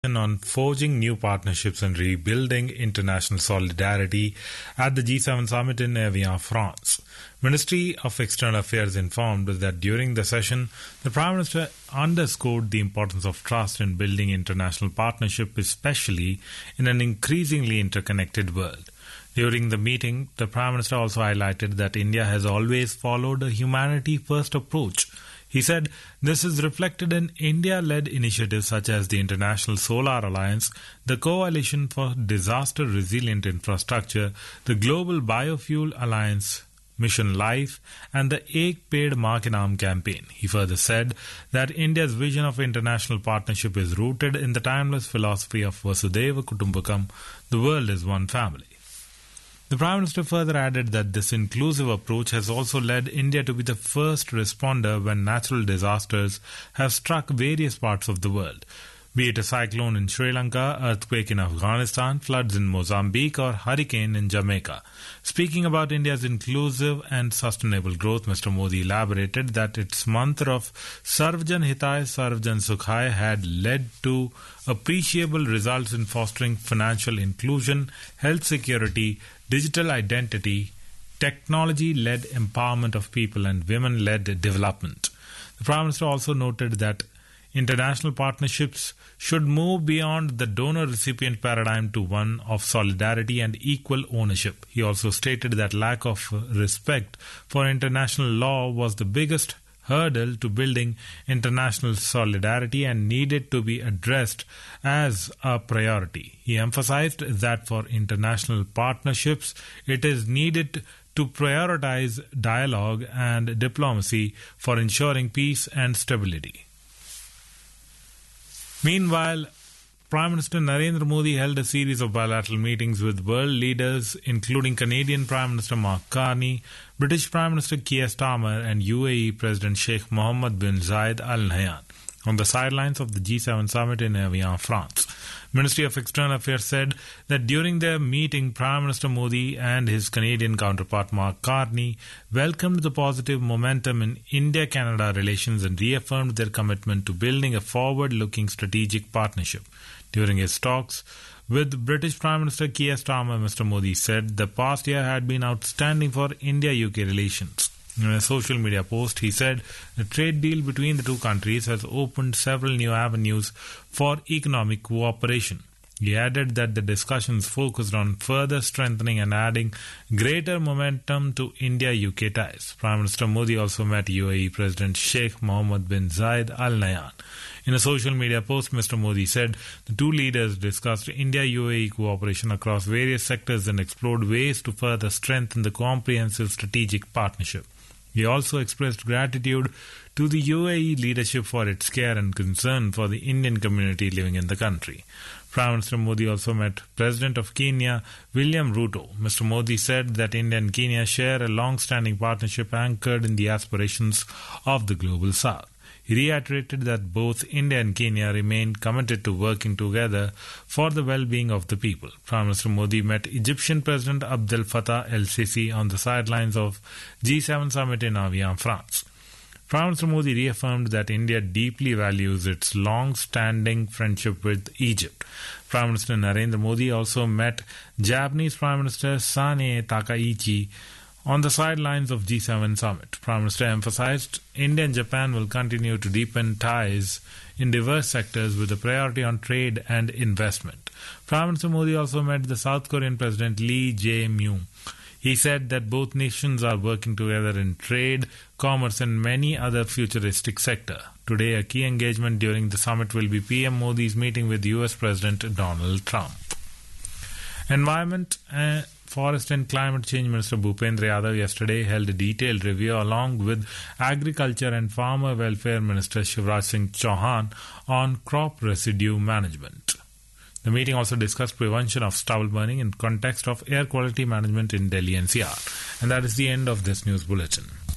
on forging new partnerships and rebuilding international solidarity at the G7 summit in Evian, France. Ministry of External Affairs informed that during the session, the Prime Minister underscored the importance of trust in building international partnership, especially in an increasingly interconnected world. During the meeting, the Prime Minister also highlighted that India has always followed a humanity-first approach. He said this is reflected in India-led initiatives such as the International Solar Alliance, the Coalition for Disaster Resilient Infrastructure, the Global Biofuel Alliance, Mission Life, and the Ek Ped Maa Ke Naam campaign. He further said that India's vision of international partnership is rooted in the timeless philosophy of Vasudhaiva Kutumbakam, the world is one family. The Prime Minister further added that this inclusive approach has also led India to be the first responder when natural disasters have struck various parts of the world, be it a cyclone in Sri Lanka, earthquake in Afghanistan, floods in Mozambique, or hurricane in Jamaica. Speaking about India's inclusive and sustainable growth, Mr. Modi elaborated that its mantra of Sarvjan Hitay, Sarvjan Sukhay had led to appreciable results in fostering financial inclusion, health security, digital identity, technology-led empowerment of people, and women-led development. The Prime Minister also noted that international partnerships should move beyond the donor-recipient paradigm to one of solidarity and equal ownership. He also stated that lack of respect for international law was the biggest hurdle to building international solidarity and needed to be addressed as a priority. He emphasized that for international partnerships, it is needed to prioritize dialogue and diplomacy for ensuring peace and stability. Meanwhile, Prime Minister Narendra Modi held a series of bilateral meetings with world leaders, including Canadian Prime Minister Mark Carney, British Prime Minister Keir Starmer, and UAE President Sheikh Mohammed bin Zayed Al Nahyan on the sidelines of the G7 summit in Evian, France. Ministry of External Affairs said that during their meeting, Prime Minister Modi and his Canadian counterpart Mark Carney welcomed the positive momentum in India-Canada relations and reaffirmed their commitment to building a forward-looking strategic partnership. During his talks with British Prime Minister Keir Starmer, Mr. Modi said the past year had been outstanding for India-UK relations. In a social media post, he said the trade deal between the two countries has opened several new avenues for economic cooperation. He added that the discussions focused on further strengthening and adding greater momentum to India-UK ties. Prime Minister Modi also met UAE President Sheikh Mohammed bin Zayed Al Nahyan. In a social media post, Mr. Modi said the two leaders discussed India-UAE cooperation across various sectors and explored ways to further strengthen the comprehensive strategic partnership. He also expressed gratitude to the UAE leadership for its care and concern for the Indian community living in the country. Prime Minister Modi also met President of Kenya, William Ruto. Mr. Modi said that India and Kenya share a long-standing partnership anchored in the aspirations of the Global South. He reiterated that both India and Kenya remain committed to working together for the well-being of the people. Prime Minister Modi met Egyptian President Abdel Fattah el-Sisi on the sidelines of G7 summit in Evian, France. Prime Minister Modi reaffirmed that India deeply values its long-standing friendship with Egypt. Prime Minister Narendra Modi also met Japanese Prime Minister Sanae Takaichi on the sidelines of G7 summit. Prime Minister emphasized India and Japan will continue to deepen ties in diverse sectors with a priority on trade and investment. Prime Minister Modi also met the South Korean President Lee Jae-myung. He said that both nations are working together in trade, commerce, and many other futuristic sectors. Today, a key engagement during the summit will be PM Modi's meeting with US President Donald Trump. Environment, Forest and Climate Change Minister Bhupendra Yadav yesterday held a detailed review along with Agriculture and Farmer Welfare Minister Shivraj Singh Chauhan on crop residue management. The meeting also discussed prevention of stubble burning in context of air quality management in Delhi NCR. And that is the end of this news bulletin.